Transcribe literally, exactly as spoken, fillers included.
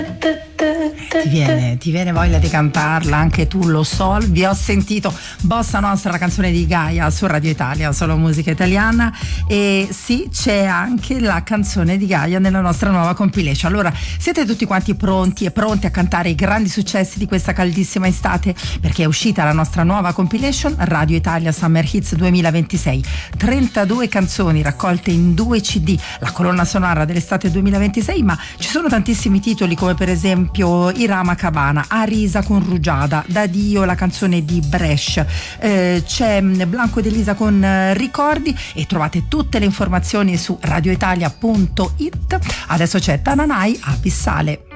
Ti viene, ti viene voglia di cantarla, anche tu lo so. Vi ho sentito Bossa Nostra, la canzone di Gaia su Radio Italia, solo musica italiana. E sì, c'è anche la canzone di Gaia nella nostra nuova compilation. Allora, siete tutti quanti pronti e pronti a cantare i grandi successi di questa caldissima estate? Perché è uscita la nostra nuova compilation Radio Italia Summer Hits duemilaventisei. trentadue canzoni raccolte in due C D, la colonna sonora dell'estate duemilaventisei, ma ci sono tantissimi titoli come per esempio Irama Cabana, Arisa con Rugiada, Da Dio la canzone di Brescia, eh, c'è Blanco ed Elisa con eh, Ricordi, e trovate tutte le informazioni su radioitalia punto it. Adesso c'è Tananai Abissale.